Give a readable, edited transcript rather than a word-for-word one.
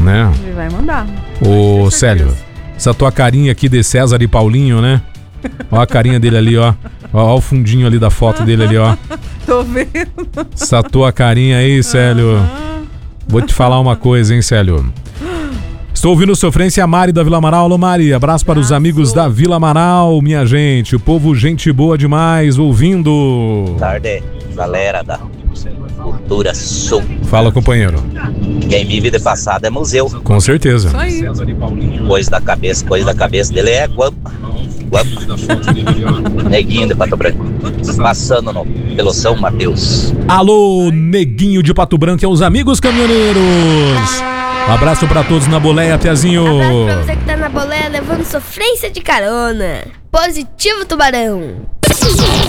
Né? Ele vai mandar. Ô, Célio, essa tua carinha aqui de César e Paulinho, né? Ó a carinha dele ali, ó. Ó o fundinho ali da foto dele ali, ó. Tô vendo. Essa tua carinha aí, Célio. Vou te falar uma coisa, hein, Célio. Estou ouvindo Sofrência, a Mari da Vila Amaral. Alô, Mari, abraço para os amigos da Vila Amaral, minha gente. O povo, gente boa demais, ouvindo. Boa tarde, galera da Cultura Sul. Fala, companheiro. Quem vive de passado é museu. Com certeza. Isso aí. Coisa da cabeça dele é guampa. Neguinho de Pato Branco. Passando pelo São Mateus. Alô, Neguinho de Pato Branco e aos amigos caminhoneiros. Abraço pra todos na boleia, Piazinho. Abraço pra você que tá na boleia levando sofrência de carona. Positivo, Tubarão.